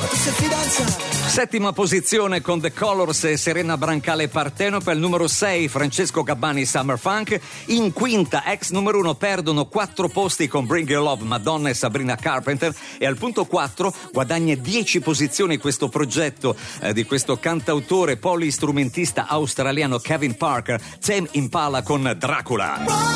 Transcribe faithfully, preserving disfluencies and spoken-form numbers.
Ma tu sei fidanzato? Settima posizione con The Colors e Serena Brancale Partenope. Al numero sei Francesco Gabbani Summer Funk. In quinta ex numero uno perdono quattro posti con Bring Your Love Madonna e Sabrina Carpenter, e al punto quattro guadagna dieci posizioni questo progetto eh, di questo cantautore polistrumentista australiano Kevin Parker, Tame Impala con Dracula.